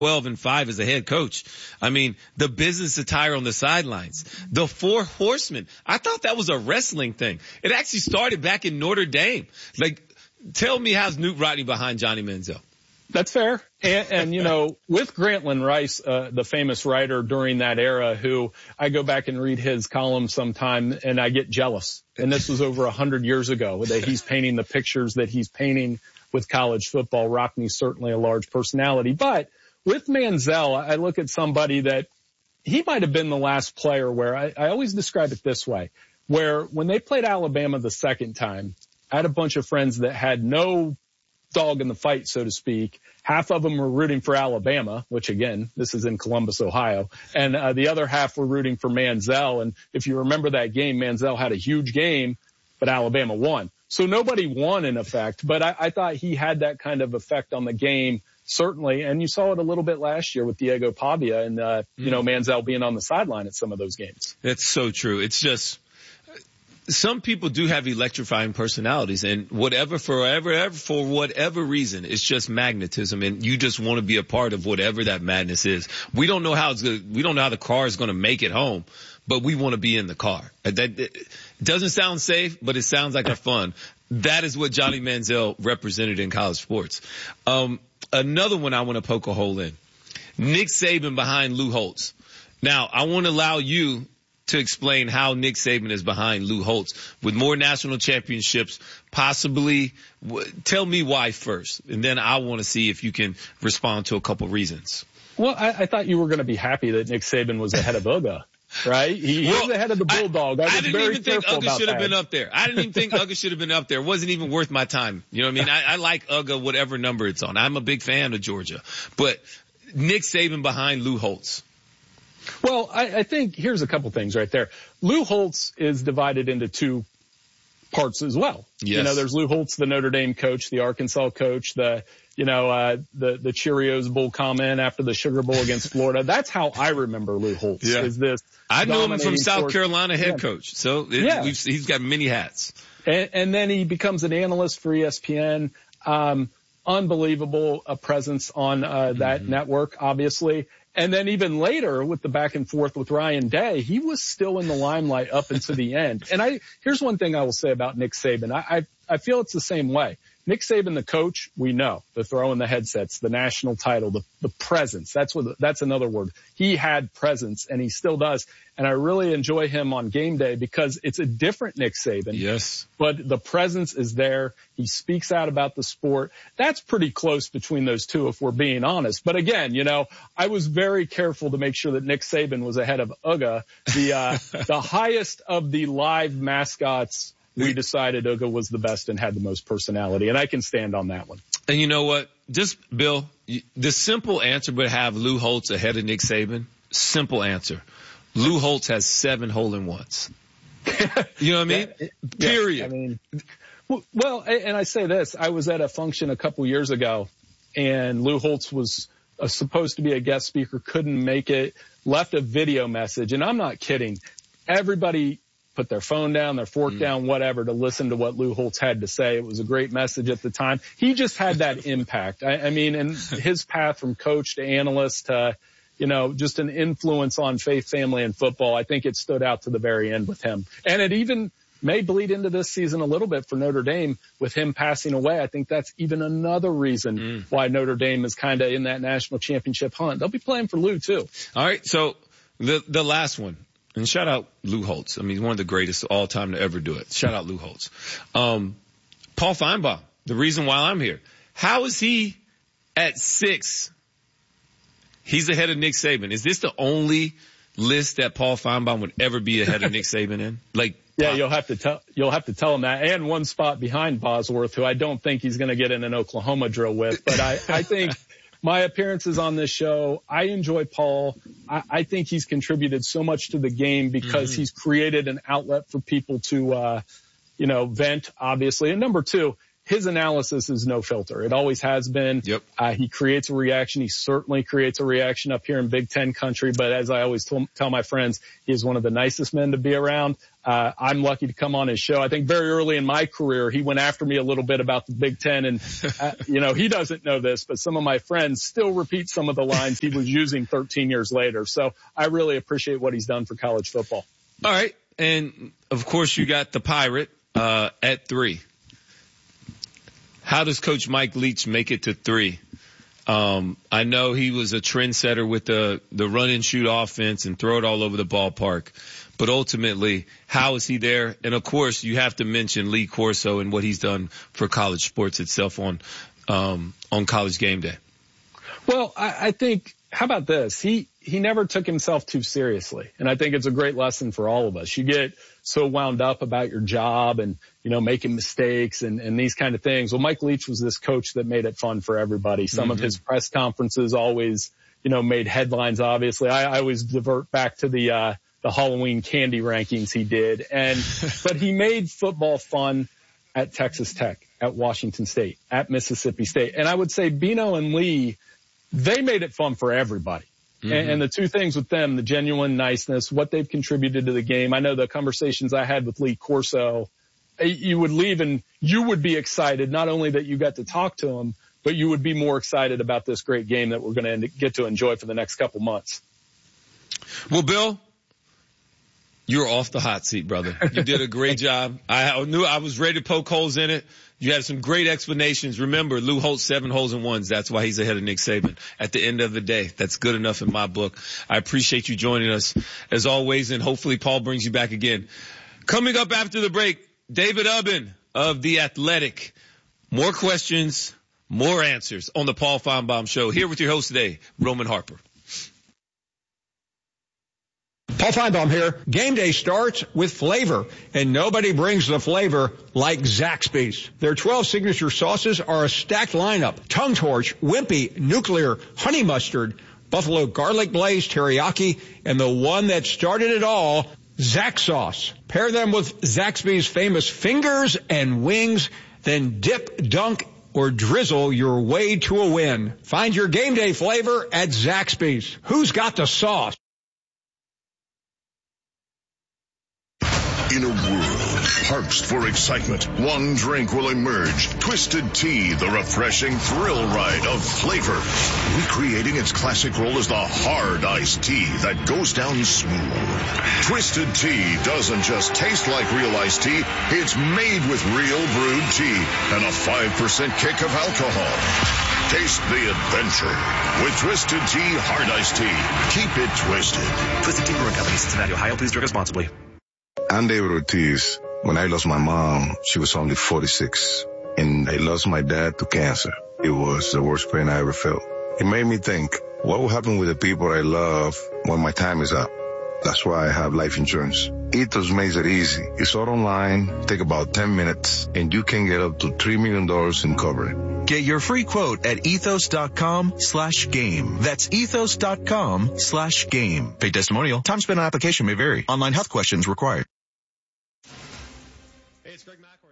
12-5 as a head coach. I mean, the business attire on the sidelines, the Four Horsemen. I thought that was a wrestling thing. It actually started back in Notre Dame. Like, tell me how's Newt Rodney behind Johnny Manziel? That's fair. And you know, with Grantland Rice, the famous writer during that era, who I go back and read his column sometime and I get jealous. And this was over 100 years ago that he's painting the pictures that he's painting with college football. Rockney's certainly a large personality. But with Manziel, I look at somebody that he might have been the last player where I always describe it this way, where when they played Alabama the second time, I had a bunch of friends that had no dog in the fight, so to speak. Half of them were rooting for Alabama, which again, this is in Columbus, Ohio. And the other half were rooting for Manziel. And if you remember that game, Manziel had a huge game, but Alabama won. So nobody won in effect, but I thought he had that kind of effect on the game, certainly. And you saw it a little bit last year with Diego Pavia and, you know, Manziel being on the sideline at some of those games. That's so true. It's just, some people do have electrifying personalities, and for whatever reason, it's just magnetism, and you just want to be a part of whatever that madness is. We don't know how the car is going to make it home, but we want to be in the car. That doesn't sound safe, but it sounds like a fun. That is what Johnny Manziel represented in college sports. Another one I want to poke a hole in. Nick Saban behind Lou Holtz. Now, I want to allow you to explain how Nick Saban is behind Lou Holtz with more national championships, possibly. Tell me why first, and then I want to see if you can respond to a couple reasons. Well, I thought you were going to be happy that Nick Saban was ahead of Uga, right? He was ahead of the Bulldog. I didn't even think Uga should have been up there. I didn't even think Uga should have been up there. It wasn't even worth my time. You know what I mean? I like Uga, whatever number it's on. I'm a big fan of Georgia. But Nick Saban behind Lou Holtz. Well, I think here's a couple things right there. Lou Holtz is divided into two parts as well. Yes. You know, there's Lou Holtz, the Notre Dame coach, the Arkansas coach, the Cheerios Bowl comment after the Sugar Bowl against Florida. That's how I remember Lou Holtz. Yeah. Is this? I knew him from South Carolina head coach. So he's got many hats. And then he becomes an analyst for ESPN. Unbelievable presence on that network, obviously. And then even later with the back and forth with Ryan Day, he was still in the limelight up until the end. And here's one thing I will say about Nick Saban. I feel it's the same way. Nick Saban, the coach, we know, the throw in the headsets, the national title, the presence. That's another word. He had presence and he still does. And I really enjoy him on game day because it's a different Nick Saban. Yes. But the presence is there. He speaks out about the sport. That's pretty close between those two, if we're being honest. But again, you know, I was very careful to make sure that Nick Saban was ahead of Uga, the highest of the live mascots. We decided Uga was the best and had the most personality, and I can stand on that one. And you know what? Just, Bill, the simple answer would have Lou Holtz ahead of Nick Saban. Simple answer. Lou Holtz has 7 hole-in-ones. You know what I mean? Period. Yeah, I mean, well, and I say this. I was at a function a couple years ago, and Lou Holtz was supposed to be a guest speaker, couldn't make it, left a video message, and I'm not kidding. Everybody put their phone down, their fork down, whatever, to listen to what Lou Holtz had to say. It was a great message at the time. He just had that impact. I mean, and his path from coach to analyst to, you know, just an influence on faith, family, and football. I think it stood out to the very end with him. And it even may bleed into this season a little bit for Notre Dame with him passing away. I think that's even another reason why Notre Dame is kind of in that national championship hunt. They'll be playing for Lou too. All right. So the last one. And shout out Lou Holtz. I mean, he's one of the greatest of all time to ever do it. Shout out Lou Holtz. Paul Feinbaum, the reason why I'm here. How is he at 6? He's ahead of Nick Saban. Is this the only list that Paul Feinbaum would ever be ahead of Nick Saban in? Yeah, you'll have to tell him that. And one spot behind Bosworth, who I don't think he's going to get in an Oklahoma drill with. But I think my appearances on this show, I enjoy Paul. I think he's contributed so much to the game because he's created an outlet for people to, vent, obviously. And number 2, his analysis is no filter. It always has been. Yep. He creates a reaction. He certainly creates a reaction up here in Big Ten country. But as I always tell my friends, he is one of the nicest men to be around. I'm lucky to come on his show. I think very early in my career, he went after me a little bit about the Big Ten. And, he doesn't know this, but some of my friends still repeat some of the lines he was using 13 years later. So I really appreciate what he's done for college football. All right. And of course you got the Pirate, at 3. How does Coach Mike Leach make it to 3? I know he was a trendsetter with the run and shoot offense and throw it all over the ballpark. But ultimately, how is he there? And of course, you have to mention Lee Corso and what he's done for college sports itself on College Game Day. Well, I think, how about this? He never took himself too seriously. And I think it's a great lesson for all of us. You get so wound up about your job and, making mistakes and these kind of things. Well, Mike Leach was this coach that made it fun for everybody. Some of his press conferences always, made headlines, obviously. I always divert back to the Halloween candy rankings he did. But he made football fun at Texas Tech, at Washington State, at Mississippi State. And I would say Bino and Lee, they made it fun for everybody. And the two things with them, the genuine niceness, what they've contributed to the game. I know the conversations I had with Lee Corso, you would leave and you would be excited, not only that you got to talk to him, but you would be more excited about this great game that we're going to get to enjoy for the next couple months. Well, Bill, you're off the hot seat, brother. You did a great job. I knew I was ready to poke holes in it. You had some great explanations. Remember, Lou Holtz, 7 holes in ones. That's why he's ahead of Nick Saban. At the end of the day, that's good enough in my book. I appreciate you joining us as always, and hopefully Paul brings you back again. Coming up after the break, David Ubben of The Athletic. More questions, more answers on the Paul Feinbaum Show. Here with your host today, Roman Harper. Paul Feinbaum here. Game day starts with flavor, and nobody brings the flavor like Zaxby's. Their 12 signature sauces are a stacked lineup: Tongue Torch, Wimpy, Nuclear, Honey Mustard, Buffalo Garlic Blaze, Teriyaki, and the one that started it all, Zax Sauce. Pair them with Zaxby's famous fingers and wings, then dip, dunk, or drizzle your way to a win. Find your game day flavor at Zaxby's. Who's got the sauce? In a world parched for excitement, one drink will emerge. Twisted Tea, the refreshing thrill ride of flavor. Recreating its classic role as the hard iced tea that goes down smooth. Twisted Tea doesn't just taste like real iced tea, it's made with real brewed tea and a 5% kick of alcohol. Taste the adventure with Twisted Tea Hard Iced Tea. Keep it twisted. Twisted Tea Brewing Company, Cincinnati, Ohio. Please drink responsibly. I'm David Ortiz. When I lost my mom, she was only 46. And I lost my dad to cancer. It was the worst pain I ever felt. It made me think, what will happen with the people I love when my time is up? That's why I have life insurance. Ethos makes it easy. It's all online, take about 10 minutes, and you can get up to $3 million in coverage. Get your free quote at ethos.com/game. That's ethos.com/game. Paid testimonial. Time spent on application may vary. Online health questions required. Hey, it's Greg McElroy.